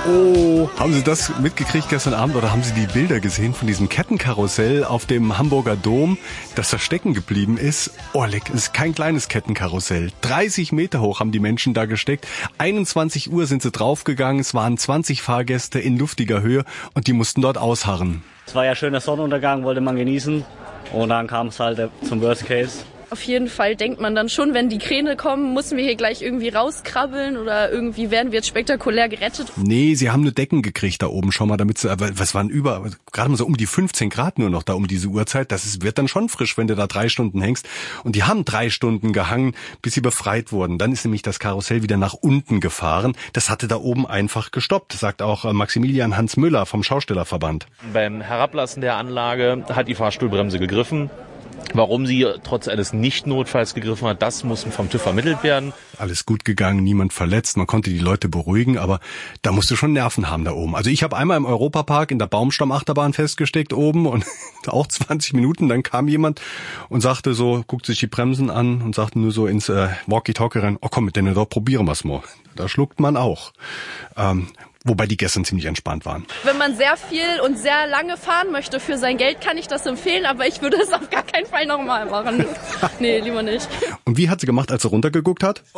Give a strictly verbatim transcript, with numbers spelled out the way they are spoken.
Oh, haben Sie das mitgekriegt gestern Abend oder haben Sie die Bilder gesehen von diesem Kettenkarussell auf dem Hamburger Dom, das da stecken geblieben ist? Oh, leck, es ist kein kleines Kettenkarussell. dreißig Meter hoch haben die Menschen da gesteckt. einundzwanzig Uhr sind sie draufgegangen. Es waren zwanzig Fahrgäste in luftiger Höhe und die mussten dort ausharren. Es war ja schöner Sonnenuntergang, wollte man genießen. Und dann kam es halt zum Worst Case. Auf jeden Fall denkt man dann schon, wenn die Kräne kommen, müssen wir hier gleich irgendwie rauskrabbeln oder irgendwie werden wir jetzt spektakulär gerettet. Nee, sie haben nur Decken gekriegt da oben schon mal, damit sie, was waren über, gerade mal so um die fünfzehn Grad nur noch da um diese Uhrzeit. Das ist, wird dann schon frisch, wenn du da drei Stunden hängst. Und die haben drei Stunden gehangen, bis sie befreit wurden. Dann ist nämlich das Karussell wieder nach unten gefahren. Das hatte da oben einfach gestoppt, sagt auch Maximilian Hans Müller vom Schaustellerverband. Beim Herablassen der Anlage hat die Fahrstuhlbremse gegriffen. Warum sie trotz eines Nicht-Notfalls gegriffen hat, das muss vom TÜV vermittelt werden. Alles gut gegangen, niemand verletzt, man konnte die Leute beruhigen, aber da musst du schon Nerven haben da oben. Also ich habe einmal im Europapark in der Baumstammachterbahn festgesteckt oben und auch zwanzig Minuten, dann kam jemand und sagte so, guckt sich die Bremsen an und sagte nur so ins äh, Walkie-Talkie rein, oh komm mit denen doch, probieren wir's mal. Da schluckt man auch. Ähm, Wobei die gestern ziemlich entspannt waren. Wenn man sehr viel und sehr lange fahren möchte für sein Geld, kann ich das empfehlen, aber ich würde es auf gar keinen Fall nochmal machen. Nee, lieber nicht. Und wie hat sie gemacht, als sie runtergeguckt hat?